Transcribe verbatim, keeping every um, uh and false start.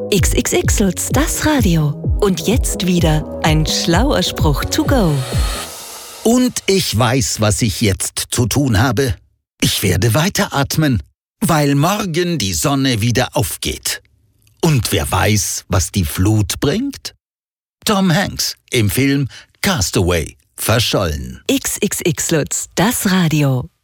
X X X Lutz, das Radio. Und jetzt wieder ein schlauer Spruch to go. Und ich weiß, was ich jetzt zu tun habe. Ich werde weiteratmen, weil morgen die Sonne wieder aufgeht. Und wer weiß, was die Flut bringt? Tom Hanks im Film Castaway, verschollen. X X X Lutz, das Radio.